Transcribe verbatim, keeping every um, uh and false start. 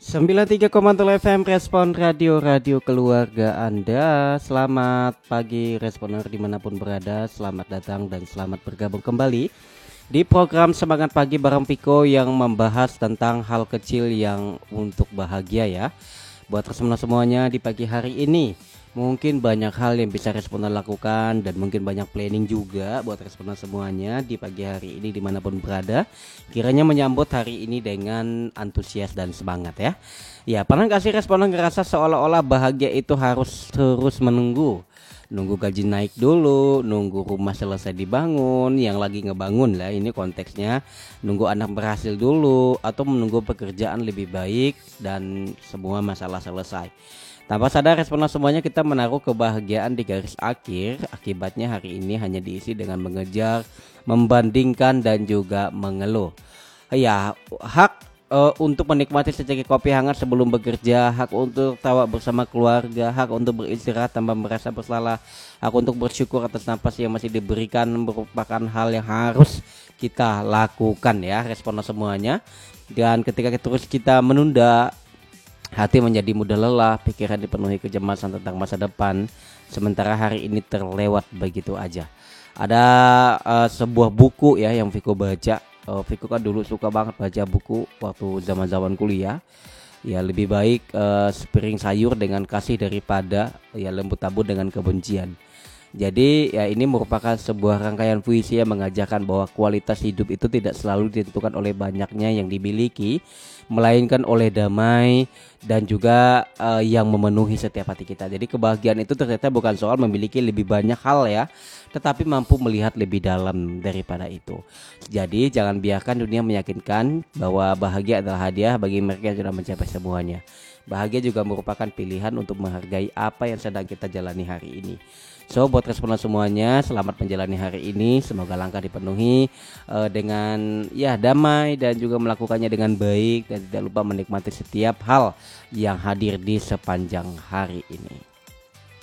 sembilan puluh tiga koma nol F M Respon Radio, radio keluarga Anda. Selamat pagi Responer dimanapun berada. Selamat datang dan selamat bergabung kembali di program Semangat Pagi bareng Piko yang membahas tentang hal kecil yang untuk bahagia ya. Buat Responer semuanya di pagi hari ini, mungkin banyak hal yang bisa Responer lakukan dan mungkin banyak planning juga buat Responer semuanya di pagi hari ini dimanapun berada. Kiranya menyambut hari ini dengan antusias dan semangat ya. Ya, pernah gak sih Responer ngerasa seolah-olah bahagia itu harus terus menunggu? Nunggu gaji naik dulu, nunggu rumah selesai dibangun, yang lagi ngebangun lah ini konteksnya, nunggu anak berhasil dulu, atau menunggu pekerjaan lebih baik dan semua masalah selesai. Tanpa sadar Responer semuanya kita menaruh kebahagiaan di garis akhir. Akibatnya hari ini hanya diisi dengan mengejar, membandingkan dan juga mengeluh. Ya, hak uh, untuk menikmati secangkir kopi hangat sebelum bekerja, hak untuk tawa bersama keluarga, hak untuk beristirahat tanpa merasa bersalah, hak untuk bersyukur atas napas yang masih diberikan merupakan hal yang harus kita lakukan ya Responer semuanya. Dan ketika terus kita menunda, hati menjadi mudah lelah, pikiran dipenuhi kecemasan tentang masa depan, sementara hari ini terlewat begitu aja. Ada uh, sebuah buku ya yang Viko baca. Uh, Viko kan dulu suka banget baca buku waktu zaman-zaman kuliah. Ya lebih baik uh, sepiring sayur dengan kasih daripada ya lembu tabur dengan kebencian. Jadi ya ini merupakan sebuah rangkaian puisi yang mengajarkan bahwa kualitas hidup itu tidak selalu ditentukan oleh banyaknya yang dimiliki, melainkan oleh damai dan juga uh, yang memenuhi setiap hati kita. Jadi kebahagiaan itu ternyata bukan soal memiliki lebih banyak hal ya, tetapi mampu melihat lebih dalam daripada itu. Jadi jangan biarkan dunia meyakinkan bahwa bahagia adalah hadiah bagi mereka yang sudah mencapai semuanya. Bahagia juga merupakan pilihan untuk menghargai apa yang sedang kita jalani hari ini. So buat Responer semuanya, selamat menjalani hari ini. Semoga langkah dipenuhi uh, dengan ya damai dan juga melakukannya dengan baik, dan tidak lupa menikmati setiap hal yang hadir di sepanjang hari ini.